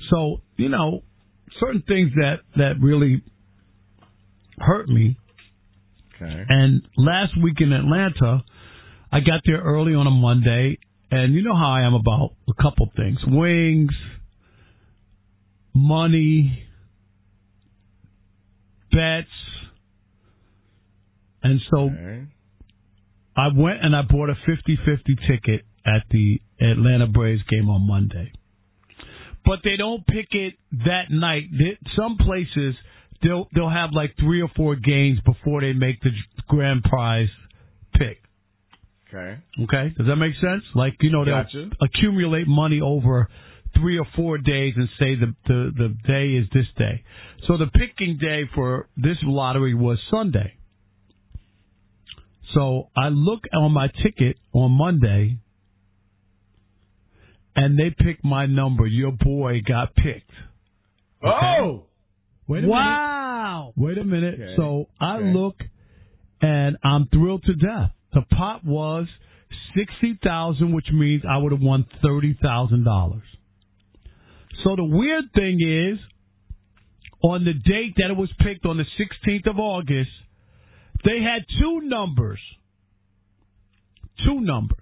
So, certain things that really hurt me. Okay. And last week in Atlanta, I got there early on a Monday, and you know how I am about a couple things. Wings, money, bets. And so I went and I bought a 50-50 ticket at the Atlanta Braves game on Monday. But they don't pick it that night. Some places, they'll have like 3 or 4 games before they make the grand prize pick. Okay? Does that make sense? Like, they'll accumulate money over 3 or 4 days and say the day is this day. So the picking day for this lottery was Sunday. So I look on my ticket on Monday, and they picked my number. Your boy got picked. Okay? Oh! Wait a minute. Wait a minute. Okay. So I look, and I'm thrilled to death. The pot was $60,000, which means I would have won $30,000. So the weird thing is, on the date that it was picked, on the 16th of August, they had 2 numbers. 2 numbers.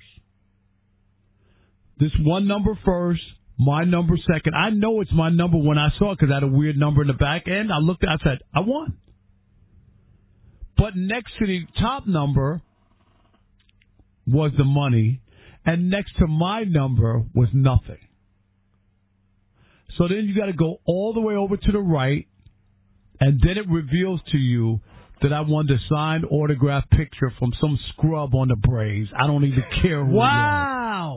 This one number first, my number second. I know it's my number when I saw it because I had a weird number in the back end. I looked at it, I said, I won. But next to the top number was the money, and next to my number was nothing. So then you got to go all the way over to the right, and then it reveals to you that I won the signed autograph picture from some scrub on the Braves. I don't even care who it was.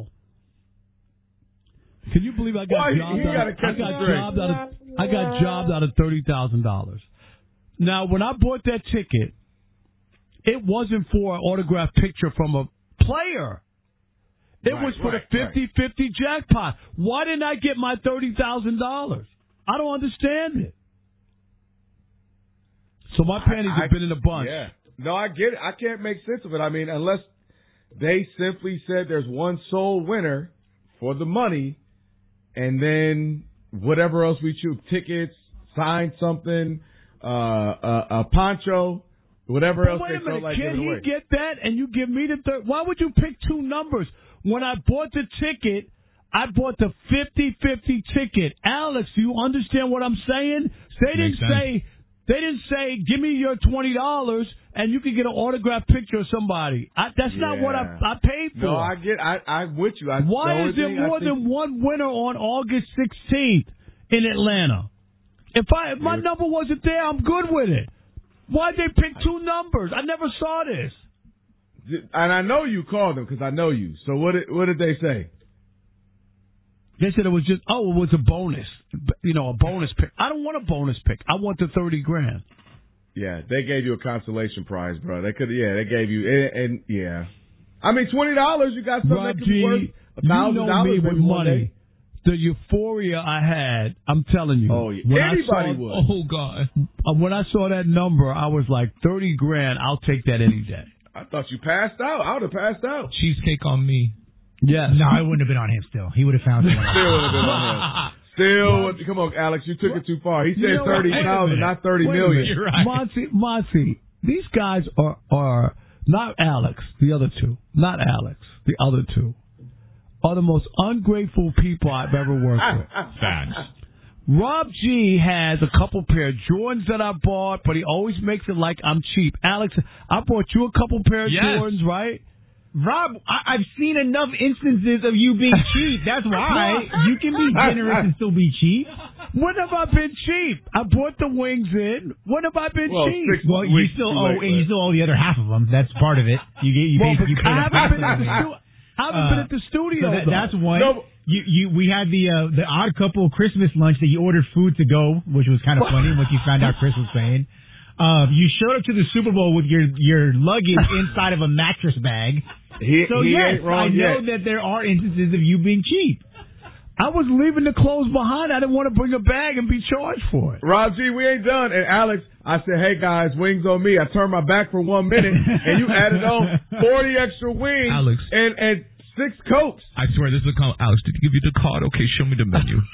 Can you believe I got jobbed out of $30,000? Now, when I bought that ticket, it wasn't for an autograph picture from a player. It was for the 50-50 jackpot. Why didn't I get my $30,000? I don't understand it. So my panties have been in a bunch. Yeah. No, I get it. I can't make sense of it. I mean, unless they simply said there's one sole winner for the money, and then whatever else we choose, tickets, sign something, a poncho, whatever else they felt like giving away. Can he get that and you give me the third? Why would you pick 2 numbers? When I bought the ticket, I bought the 50-50 ticket. Alex, do you understand what I'm saying? They didn't say, give me your $20 and you can get an autographed picture of somebody. That's not what I paid for. No, I'm with you. Why is there more than one winner on August 16th in Atlanta? If my number wasn't there, I'm good with it. Why'd they pick 2 numbers? I never saw this. And I know you called them because I know you. So what did they say? They said it was just, it was a bonus. A bonus pick. I don't want a bonus pick. I want the $30,000. Yeah, they gave you a consolation prize, bro. They gave you, and I mean, $20, you got something that could be worth $1,000 with money. The euphoria I had, I'm telling you. Oh, yeah. Anybody would. Oh, God. When I saw that number, I was like, $30,000, I'll take that any day. I thought you passed out. I would have passed out. Cheesecake on me. Yes. No, I wouldn't have been on him still. He would have found someone else. Still would have been on him. Come on, Alex, you took it too far. He said 30,000, not 30 million. You're right. Monty, these guys are not Alex, the other 2. Not Alex, the other 2. Are the most ungrateful people I've ever worked with. Facts. Rob G has a couple pair of Jordans that I bought, but he always makes it like I'm cheap. Alex, I bought you a couple pair of Jordans, right? Rob, I've seen enough instances of you being cheap. That's why. You can be generous and still be cheap. When have I been cheap? I brought the wings in. When have I been cheap? Well, you still owe the other half of them. That's part of it. I haven't been at the studio. So that's one. No, we had the Odd Couple Christmas lunch that you ordered food to go, which was kind of funny once you found out Chris was paying. You showed up to the Super Bowl with your luggage inside of a mattress bag. Yes, I know that there are instances of you being cheap. I was leaving the clothes behind. I didn't want to bring a bag and be charged for it. Rob G, we ain't done. And Alex, I said, hey guys, wings on me. I turned my back for 1 minute, and you added on 40 extra wings, Alex, and 6 Cokes. I swear this is a call. Alex, did he give you the card? Okay, show me the menu.